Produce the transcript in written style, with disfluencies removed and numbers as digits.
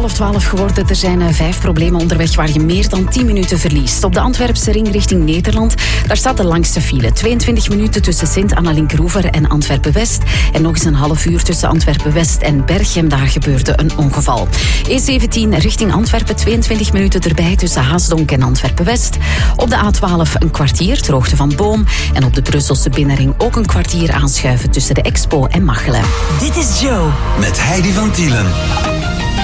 12:30 geworden. Er zijn 5 problemen onderweg waar je meer dan 10 minuten verliest. Op de Antwerpse ring richting Nederland, daar staat de langste file. 22 minuten tussen Sint-Anna-Linkeroever en Antwerpen-West. En nog eens een half uur tussen Antwerpen-West en Berchem. Daar gebeurde een ongeval. E17 richting Antwerpen, 22 minuten erbij tussen Haasdonk en Antwerpen-West. Op de A12 een kwartier, ter hoogte van Boom. En op de Brusselse binnenring ook een kwartier aanschuiven tussen de Expo en Machelen. Dit is Joe. Met Heidi van Tielen.